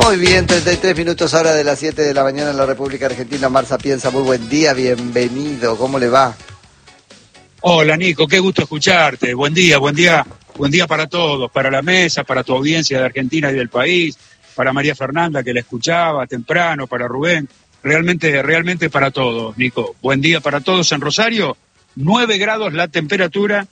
Muy bien, 33 minutos ahora de las 7 de la mañana en la República Argentina. Omar Sapienza, muy buen día, bienvenido, ¿cómo le va? Hola Nico, qué gusto escucharte, buen día para todos, para la mesa, para tu audiencia de Argentina y del país, para María Fernanda que la escuchaba temprano, para Rubén, realmente para todos, Nico. Buen día para todos en Rosario, 9 grados la temperatura,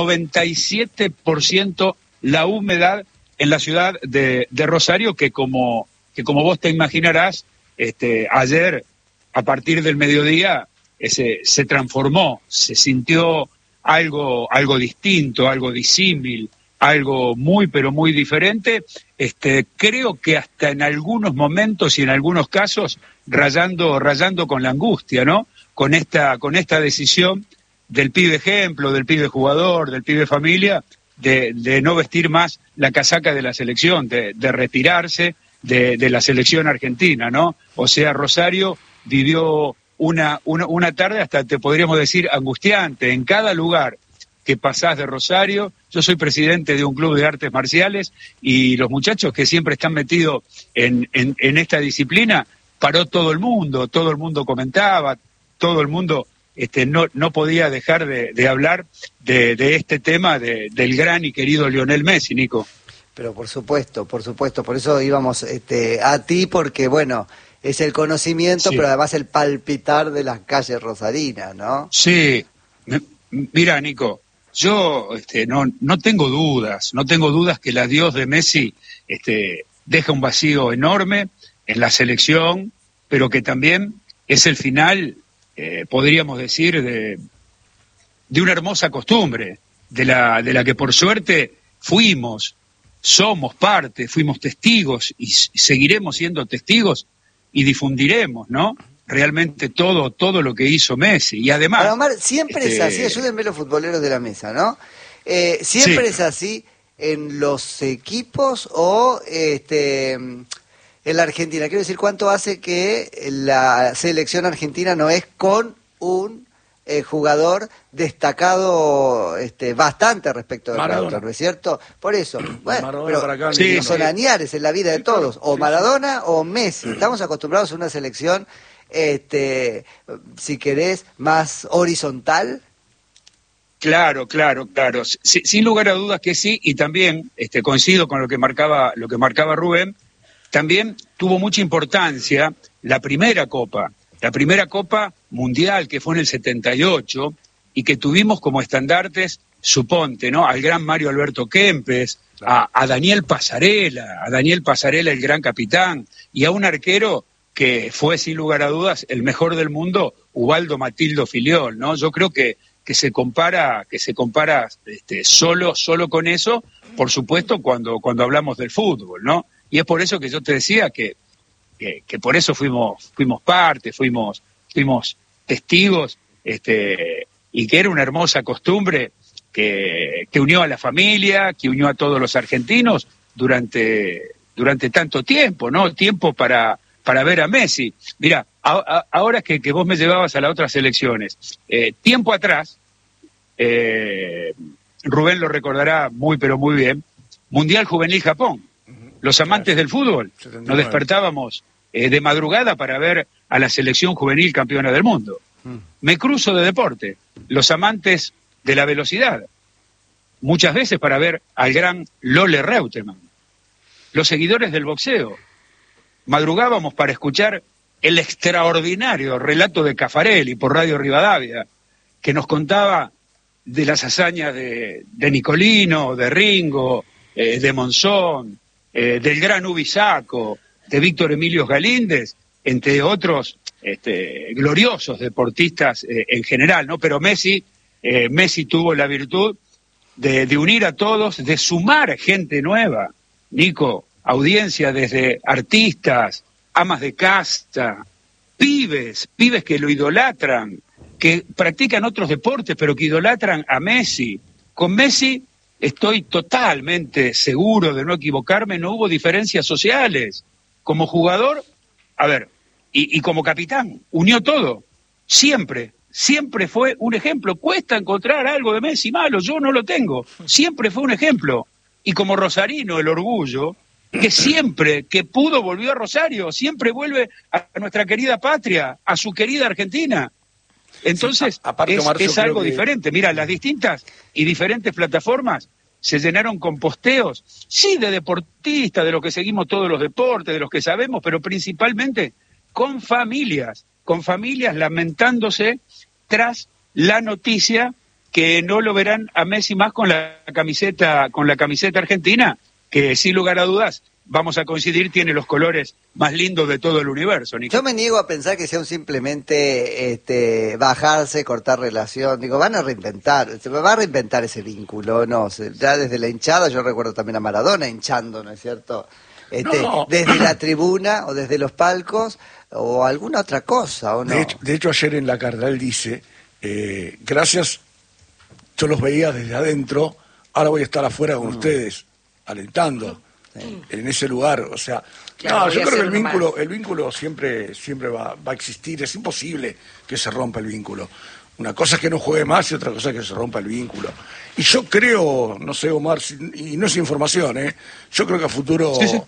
97% la humedad en la ciudad de Rosario, que como vos te imaginarás, ayer a partir del mediodía se transformó, se sintió algo distinto, algo disímil, algo muy pero muy diferente. Creo que hasta en algunos momentos y en algunos casos rayando con la angustia, ¿no? Con esta decisión del pibe ejemplo, del pibe jugador, del pibe familia, de no vestir más la casaca de la selección, de retirarse de la selección argentina, ¿no? O sea, Rosario vivió una tarde hasta te podríamos decir angustiante. En cada lugar que pasás de Rosario, yo soy presidente de un club de artes marciales y los muchachos que siempre están metidos en esta disciplina, paró todo el mundo comentaba, todo el mundo no podía dejar de hablar de este tema del gran y querido Lionel Messi, Nico. Pero por supuesto, por eso íbamos a ti, porque bueno, es el conocimiento, sí, pero además el palpitar de las calles rosarinas, ¿no? Sí, mira, Nico, yo no tengo dudas que el adiós de Messi deja un vacío enorme en la selección, pero que también es el final, podríamos decir, de una hermosa costumbre, de la que por suerte somos parte, fuimos testigos y seguiremos siendo testigos y difundiremos, ¿no? Realmente todo lo que hizo Messi. Y además... Pero Omar, siempre es así, ayúdenme los futboleros de la mesa, ¿no? Siempre sí, es así en los equipos o en la Argentina. Quiero decir, ¿cuánto hace que la selección argentina no es con un jugador destacado bastante respecto de Maradona, ¿no es cierto? Por eso, bueno, pero sí, son añares en la vida de todos, o Maradona o Messi. Estamos acostumbrados a una selección, si querés, más horizontal. Claro. Sin lugar a dudas que sí, y también coincido con lo que marcaba Rubén. También tuvo mucha importancia la primera Copa Mundial, que fue en el 78, y que tuvimos como estandartes, suponte, ¿no? Al gran Mario Alberto Kempes, a Daniel Pasarela, el gran capitán, y a un arquero que fue, sin lugar a dudas, el mejor del mundo, Ubaldo Matildo Filiol, ¿no? Yo creo que se compara solo con eso, por supuesto, cuando hablamos del fútbol, ¿no? Y es por eso que yo te decía que por eso fuimos parte, fuimos testigos, y que era una hermosa costumbre que unió a la familia, que unió a todos los argentinos durante tanto tiempo, ¿no? Tiempo para ver a Messi. Mira, ahora que vos me llevabas a las otras elecciones, tiempo atrás, Rubén lo recordará muy pero muy bien, Mundial Juvenil Japón. Los amantes del fútbol nos despertábamos de madrugada para ver a la selección juvenil campeona del mundo. Me cruzo de deporte, los amantes de la velocidad, muchas veces para ver al gran Lolle Reutemann. Los seguidores del boxeo, madrugábamos para escuchar el extraordinario relato de Caffarelli por Radio Rivadavia, que nos contaba de las hazañas de Nicolino, de Ringo, de Monzón, del gran Ubisaco, de Víctor Emilio Galíndez, entre otros gloriosos deportistas en general, ¿no? Pero Messi tuvo la virtud de unir a todos, de sumar gente nueva, Nico, audiencia desde artistas, amas de casa, pibes que lo idolatran, que practican otros deportes, pero que idolatran a Messi. Con Messi estoy totalmente seguro de no equivocarme, no hubo diferencias sociales. Como jugador, y como capitán, unió todo, siempre fue un ejemplo. Cuesta encontrar algo de Messi malo, yo no lo tengo, siempre fue un ejemplo. Y como rosarino, el orgullo que siempre que pudo volvió a Rosario, siempre vuelve a nuestra querida patria, a su querida Argentina. Entonces, sí, aparte, Omar, es algo diferente. Mira, las distintas y diferentes plataformas se llenaron con posteos, sí, de deportistas, de los que seguimos todos los deportes, de los que sabemos, pero principalmente con familias lamentándose tras la noticia que no lo verán a Messi más con la camiseta argentina, que sin lugar a dudas, vamos a coincidir, tiene los colores más lindos de todo el universo, Nico. Yo me niego a pensar que sea simplemente bajarse, cortar relación. Digo, van a reinventar, se va a reinventar ese vínculo, ¿no? Ya desde la hinchada, yo recuerdo también a Maradona hinchando, ¿no es cierto? No. Desde la tribuna o desde los palcos o alguna otra cosa, ¿o no? De hecho ayer en la Cardenal dice, gracias, yo los veía desde adentro, ahora voy a estar afuera con ustedes, alentando. Sí. En ese lugar, o sea, claro, yo creo que el vínculo siempre va a existir, es imposible que se rompa el vínculo. Una cosa es que no juegue más y otra cosa es que se rompa el vínculo. Y yo creo, no sé, Omar, y no es información, yo creo que a futuro sí.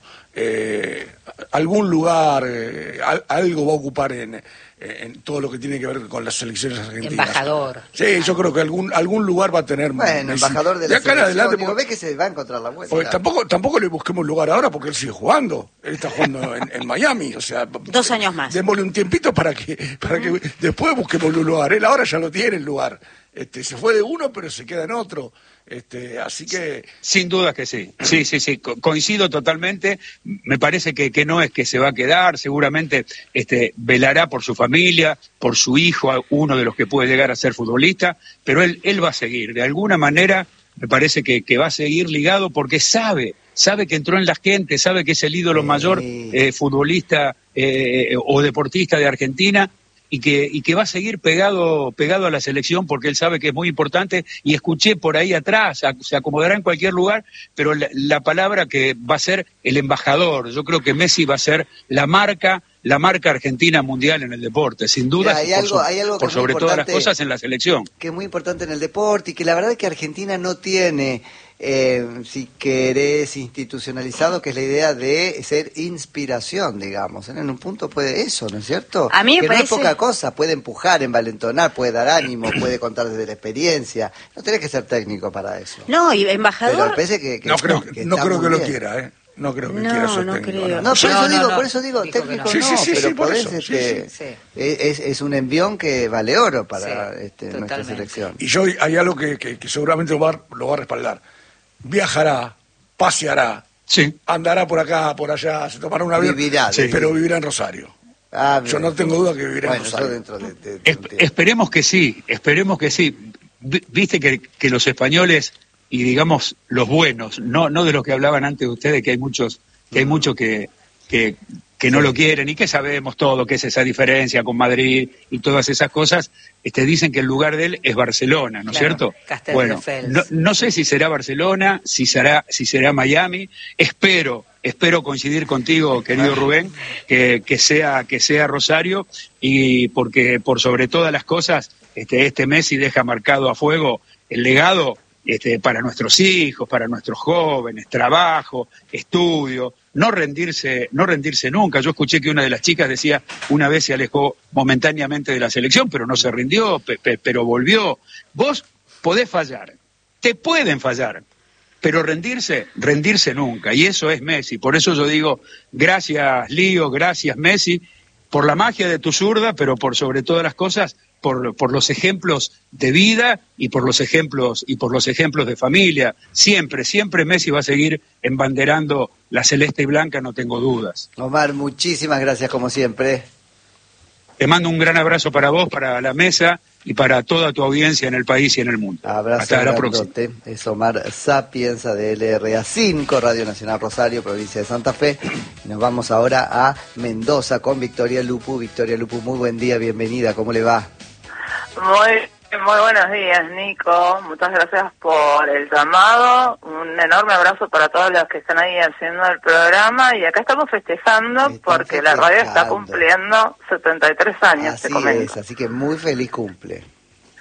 Algún lugar, algo va a ocupar en todo lo que tiene que ver con las selecciones argentinas. Embajador. Sí, yo creo que algún lugar va a tener. Bueno, embajador de la selección. Adelante, digo, ve que se va a encontrar la vuelta. Tampoco le busquemos lugar ahora porque él sigue jugando. Él está jugando en Miami, o sea. 2 años más. Démosle un tiempito para que después busquemos un lugar. Él ahora ya lo tiene el lugar. Se fue de uno, pero se queda en otro. Así que... Sin duda que sí. Sí. Coincido totalmente. Me parece que no es que se va a quedar. Seguramente velará por su familia, por su hijo, uno de los que puede llegar a ser futbolista. Pero él va a seguir. De alguna manera, me parece que va a seguir ligado porque sabe que entró en la gente, sabe que es el ídolo mayor futbolista o deportista de Argentina. Y que va a seguir pegado a la selección porque él sabe que es muy importante, y escuché por ahí atrás, se acomodará en cualquier lugar, pero la palabra que va a ser el embajador. Yo creo que Messi va a ser la marca argentina mundial en el deporte, sin duda, hay algo por sobre todas las cosas en la selección. Que es muy importante en el deporte y que la verdad es que Argentina no tiene, si querés, institucionalizado, que es la idea de ser inspiración, digamos. En un punto puede eso, ¿no es cierto? A mí me parece... no es poca cosa, puede empujar, envalentonar, puede dar ánimo, puede contar desde la experiencia. No tenés que ser técnico para eso. No, y embajador... Pero parece que no creo que lo quiera, ¿eh? No creo que quiera ser técnico. Por eso digo, técnico pero podés, es un envión que vale oro para nuestra selección. Y yo hay algo que seguramente lo va a respaldar. Viajará, paseará, andará por acá, por allá, se tomará un avión, pero vivirá en Rosario. Yo no tengo duda que vivirá en Rosario. Dentro de esperemos que sí. Viste que los españoles, y digamos los buenos, no de los que hablaban antes de ustedes, que hay muchos que no lo quieren y que sabemos todo que es esa diferencia con Madrid y todas esas cosas, dicen que el lugar de él es Barcelona, ¿no es cierto? Bueno, no sé si será Barcelona, si será Miami. Espero coincidir contigo, querido Rubén, que sea Rosario, y porque por sobre todas las cosas este Messi deja marcado a fuego el legado para nuestros hijos, para nuestros jóvenes, trabajo, estudio, no rendirse nunca. Yo escuché que una de las chicas decía, una vez se alejó momentáneamente de la selección, pero no se rindió, pero volvió. Vos podés fallar, te pueden fallar, pero rendirse nunca, y eso es Messi. Por eso yo digo, gracias Lío, gracias Messi, por la magia de tu zurda, pero por sobre todas las cosas, por los ejemplos de vida y por los ejemplos de familia. Siempre Messi va a seguir embanderando la celeste y blanca, no tengo dudas. Omar, muchísimas gracias como siempre. Te mando un gran abrazo para vos, para la mesa y para toda tu audiencia en el país y en el mundo. Abrazo. Hasta la próxima. Es Omar Sapienza de LRA 5, Radio Nacional Rosario, provincia de Santa Fe. Nos vamos ahora a Mendoza con Victoria Lupu. Victoria Lupu, muy buen día, bienvenida, ¿cómo le va? Muy buenos días, Nico. Muchas gracias por el llamado. Un enorme abrazo para todos los que están ahí haciendo el programa. Y acá estamos festejando porque la radio está cumpliendo 73 años, te comento. Así que muy feliz cumple.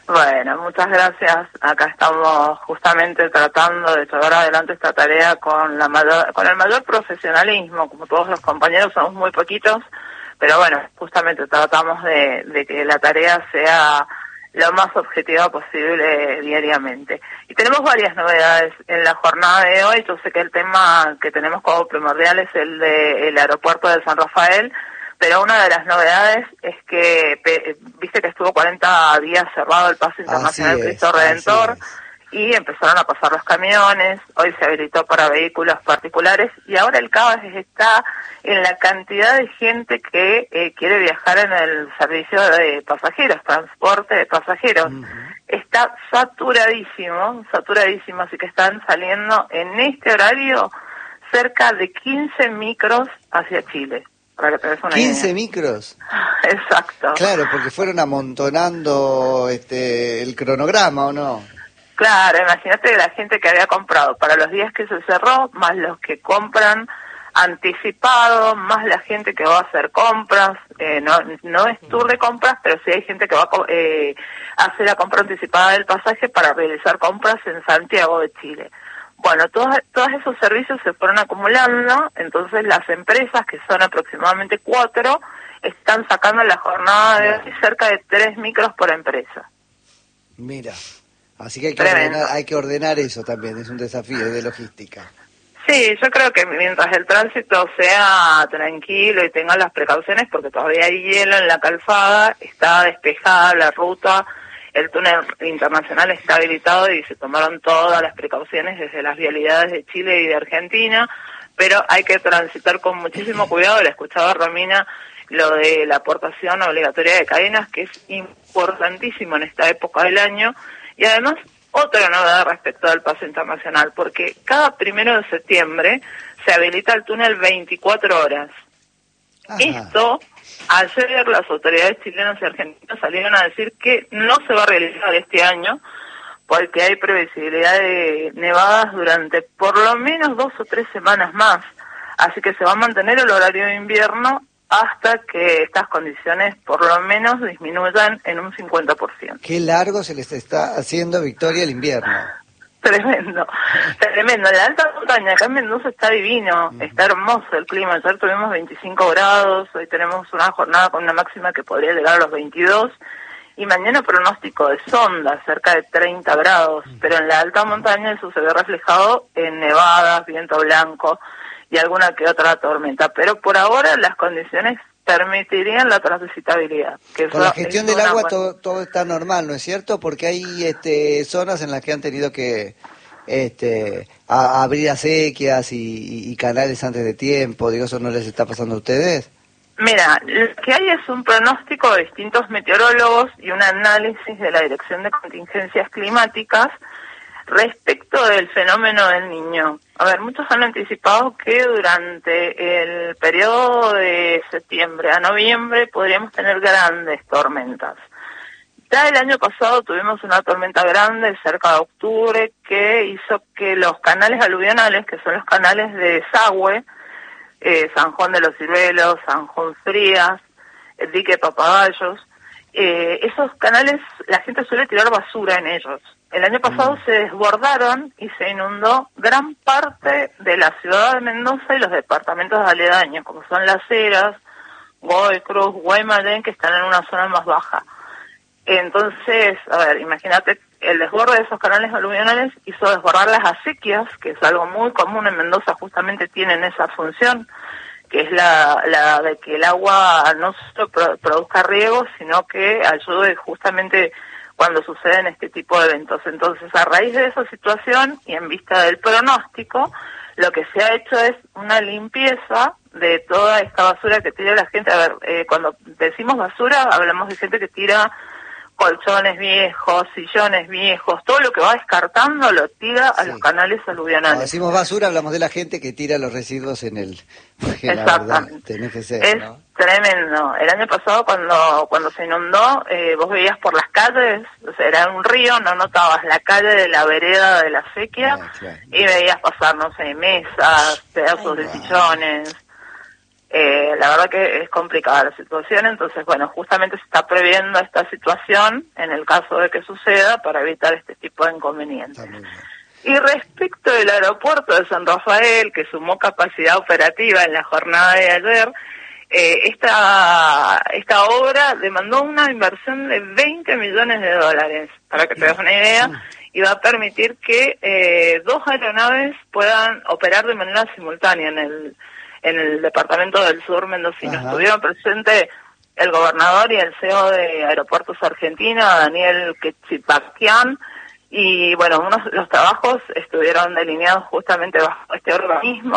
Bueno, muchas gracias. Acá estamos justamente tratando de llevar adelante esta tarea con el mayor profesionalismo. Como todos los compañeros, somos muy poquitos, pero bueno, justamente tratamos de que la tarea sea lo más objetiva posible diariamente. Y tenemos varias novedades en la jornada de hoy. Yo sé que el tema que tenemos como primordial es el del aeropuerto de San Rafael, pero una de las novedades es que, viste que estuvo 40 días cerrado el paso internacional Cristo Redentor, y empezaron a pasar los camiones. Hoy se habilitó para vehículos particulares, y ahora el caos está en la cantidad de gente que quiere viajar en el servicio de pasajeros, transporte de pasajeros. Está saturadísimo, así que están saliendo en este horario cerca de 15 micros hacia Chile. 15 micros. Exacto. Claro, porque fueron amontonando el cronograma, ¿o no? Claro, imagínate la gente que había comprado para los días que se cerró, más los que compran anticipado, más la gente que va a hacer compras. No es tour de compras, pero sí hay gente que va a hacer la compra anticipada del pasaje para realizar compras en Santiago de Chile. Bueno, todos esos servicios se fueron acumulando, entonces las empresas, que son aproximadamente 4, están sacando en la jornada de hoy cerca de 3 micros por empresa. Mira, así que hay que ordenar eso también, es un desafío de logística. Sí, yo creo que mientras el tránsito sea tranquilo y tenga las precauciones, porque todavía hay hielo en la calzada, está despejada la ruta, el túnel internacional está habilitado y se tomaron todas las precauciones desde las vialidades de Chile y de Argentina, pero hay que transitar con muchísimo cuidado. Le escuchaba a Romina lo de la aportación obligatoria de cadenas, que es importantísimo en esta época del año, y además otra novedad respecto al paso internacional, porque cada 1 de septiembre se habilita el túnel 24 horas. Ajá. Esto, ayer las autoridades chilenas y argentinas salieron a decir que no se va a realizar este año porque hay previsibilidad de nevadas durante por lo menos 2 o 3 semanas más. Así que se va a mantener el horario de invierno hasta que estas condiciones por lo menos disminuyan en un 50%. Qué largo se les está haciendo, Victoria, el invierno. Tremendo. La alta montaña acá en Mendoza está divino, está hermoso el clima. Ayer tuvimos 25 grados, hoy tenemos una jornada con una máxima que podría llegar a los 22, y mañana pronóstico de sonda, cerca de 30 grados, pero en la alta montaña eso se ve reflejado en nevadas, viento blanco y alguna que otra tormenta. Pero por ahora las condiciones permitirían la transitabilidad. Con la gestión del agua todo está normal, ¿no es cierto? Porque hay zonas en las que han tenido que abrir acequias y canales antes de tiempo. Digo, ¿eso no les está pasando a ustedes? Mira, lo que hay es un pronóstico de distintos meteorólogos y un análisis de la Dirección de Contingencias Climáticas respecto del fenómeno del Niño. A ver, muchos han anticipado que durante el periodo de septiembre a noviembre podríamos tener grandes tormentas. Ya el año pasado tuvimos una tormenta grande cerca de octubre que hizo que los canales aluvionales, que son los canales de desagüe, San Juan de los Ciruelos, San Juan Frías, el dique Papagayos, esos canales la gente suele tirar basura en ellos. El año pasado se desbordaron y se inundó gran parte de la ciudad de Mendoza y los departamentos aledaños, como son Las Heras, Godoy Cruz, Guaymallén, que están en una zona más baja. Entonces, a ver, imagínate, el desborde de esos canales aluvionales hizo desbordar las acequias, que es algo muy común en Mendoza, justamente tienen esa función, que es la de que el agua no solo produzca riego, sino que ayude justamente cuando suceden este tipo de eventos. Entonces, a raíz de esa situación y en vista del pronóstico, lo que se ha hecho es una limpieza de toda esta basura que tira la gente. A ver, cuando decimos basura, hablamos de gente que tira colchones viejos, sillones viejos, todo lo que va descartando lo tira a los canales aluvionales. Cuando decimos basura, hablamos de la gente que tira los residuos en el... Exactamente. Tenés que ser, es ¿no? Tremendo. El año pasado cuando se inundó, vos veías por las calles, o sea, era un río, no notabas la calle de la vereda de la acequia, claro. Y veías pasar, no sé, mesas, pedazos de sillones. la verdad que es complicada la situación, entonces bueno, justamente se está previendo esta situación en el caso de que suceda para evitar este tipo de inconvenientes. Y respecto del aeropuerto de San Rafael, que sumó capacidad operativa en la jornada de ayer, esta obra demandó una inversión de $20 millones, para que te des una idea, y va a permitir que 2 aeronaves puedan operar de manera simultánea en el departamento del sur mendocino. Estuvieron presentes el gobernador y el CEO de Aeropuertos Argentina, Daniel Quechipaquian, y bueno, los trabajos estuvieron delineados justamente bajo este organismo.